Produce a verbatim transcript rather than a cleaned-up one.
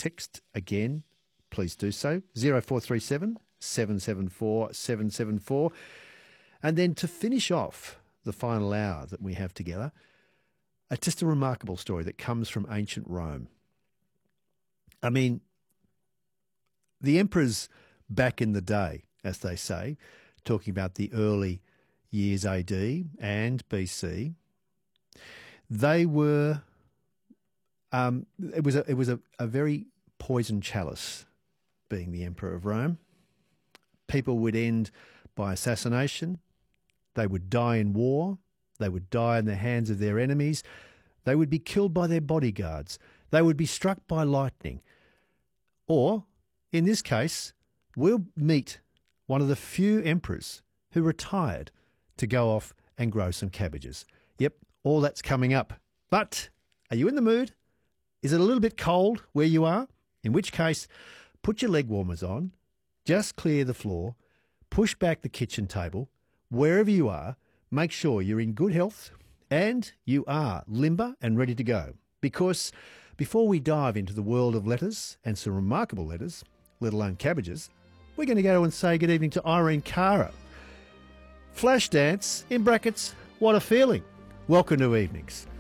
text again, please do so. zero four three seven, seven seven four, seven seven four. And then to finish off the final hour that we have together, it's just a remarkable story that comes from ancient Rome. I mean, the emperors back in the day, as they say, talking about the early years A D and B C, they were, um, it was a, it was a, a very poisoned chalice, being the emperor of Rome. People would end by assassination. They would die in war. They would die in the hands of their enemies. They would be killed by their bodyguards. They would be struck by lightning. Or, in this case, we'll meet one of the few emperors who retired to go off and grow some cabbages. Yep, all that's coming up. But are you in the mood? Is it a little bit cold where you are? In which case, put your leg warmers on, just clear the floor, push back the kitchen table. Wherever you are, make sure you're in good health and you are limber and ready to go. Because before we dive into the world of letters, and some remarkable letters, let alone cabbages, we're going to go and say good evening to Irene Cara. Flashdance, in brackets, what a feeling. Welcome to Evenings.